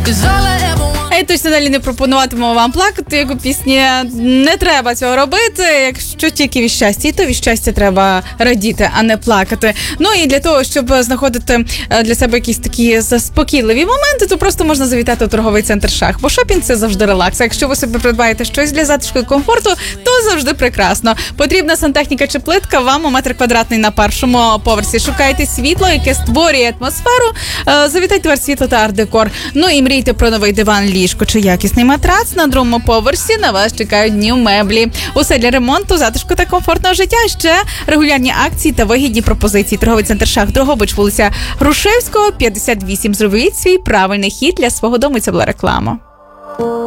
Я точно далі не пропонуватиму вам плакати, як у пісні. Не треба цього робити, якщо тільки від щастя. І то від щастя треба радіти, а не плакати. Ну і для того, щоб знаходити для себе якісь такі заспокійливі моменти, то просто можна завітати у торговий центр «Шах». Бо шопінг – це завжди релакс. А якщо ви собі придбаєте щось для затишку і комфорту, то завжди прекрасно. Потрібна сантехніка чи плитка вам у метр квадратний на першому поверсі. Шукайте світло, яке створює атмосферу. Завітайте в «Арт-світло» та «Арт-декор». Ну і мрійте про новий диван, ліжко чи якісний матрац. На другому поверсі на вас чекають дні меблі. Усе для ремонту, затишку та комфортного життя. Ще регулярні акції та вигідні пропозиції. Торговий центр «Шах», Дрогобич, вулиця Грушевського, 58. Зробіть свій правильний хід для свого дому. І це була реклама.